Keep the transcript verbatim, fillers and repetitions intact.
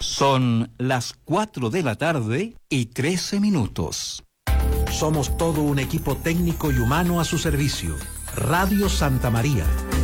Son las cuatro de la tarde y trece minutos. Somos todo un equipo técnico y humano a su servicio. Radio Santa María,